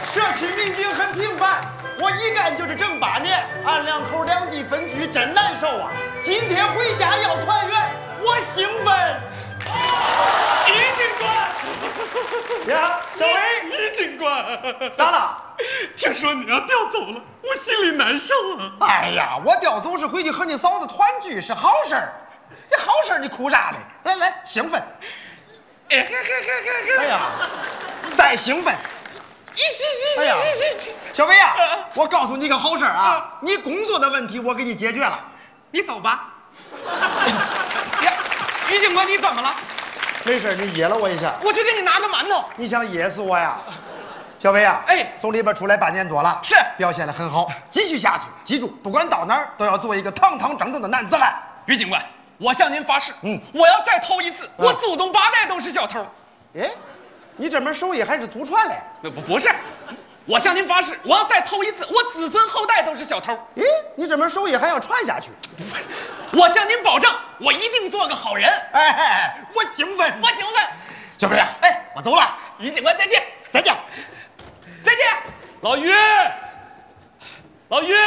社区民警很平凡，我一干就是整8年，俺两口两地分居真难受啊！今天回家要团圆，我兴奋。 于警官呀，小伟， 于警官， 咋了？ 听说你要调走了，我心里难受啊！ 哎呀，我调走是回去和你嫂子团聚，是好事儿。这好事儿你哭啥嘞？来来，兴奋！哎呀，再兴奋！哎呀，小伟啊，我告诉你个好事儿啊，你工作的问题我给你解决了。 你走吧。呀，于警官，你怎么了？ 没事，你噎了我一下。 我去给你拿个馒头。 你想噎死我呀？小伟啊， 哎， 从里边出来半年多了， 是表现得很好，继续下去。记住，不管到哪儿都要做一个堂堂正正的男子汉。 于警官，我向您发誓，我要再偷一次，我祖宗8代都是小偷。 哎，你这门手艺还是祖传嘞？ 不是，我向您发誓，我要再偷一次，我子孙后代都是小偷。 哎，你这门手艺还要传下去？ 我向您保证，我一定做个好人。 哎，我兴奋， 我兴奋。 小飞啊， 哎， 我走了。 于警官，再见， 再见， 再见。 老于，老于。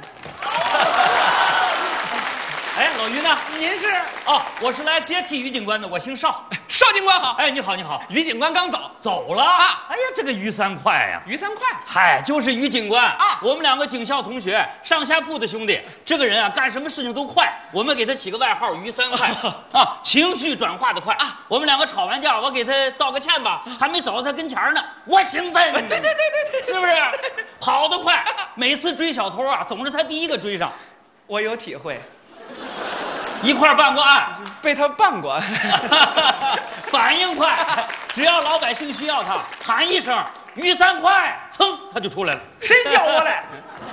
哎，老于呢？ 您是？ 哦，我是来接替于警官的，我姓邵。 邵警官好。 哎，你好，你好。 于警官刚走， 走了啊？ 哎呀，这个于三快呀！ 于三快， 嗨，就是于警官啊。 我们两个警校同学，上下铺的兄弟。这个人啊，干什么事情都快，我们给他起个外号“于三快”啊，情绪转化的快啊。我们两个吵完架，我给他道个歉吧，还没走到他跟前呢，我兴奋。 对， 是不是？跑得快，每次追小偷啊，总是他第一个追上。 我有体会。 一块办过案， 被他办过。 反应快，只要老百姓需要他，喊一声“于三快”，噌他就出来了。 谁叫我嘞？